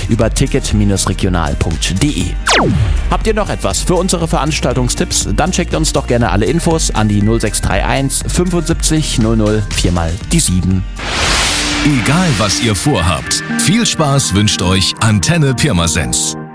über ticket-regional.de. Habt ihr noch etwas für unsere Veranstaltungstipps? Dann schickt uns doch gerne alle Infos an die 0631 75 00 4 die 7. Egal was ihr vorhabt, viel Spaß wünscht euch Antenne Pirmasens.